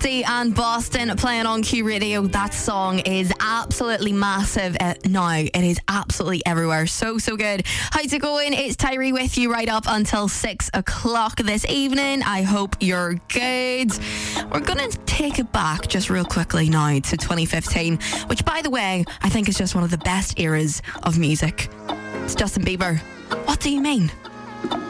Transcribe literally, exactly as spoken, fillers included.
Lofty and Boston playing on Q Radio. That song is absolutely massive uh, now. It is absolutely everywhere. So, so good. How's it going? It's Tyree with you right up until six o'clock this evening. I hope you're good. We're going to take it back just real quickly now to twenty fifteen, which, by the way, I think is just one of the best eras of music. It's Justin Bieber. What do you mean?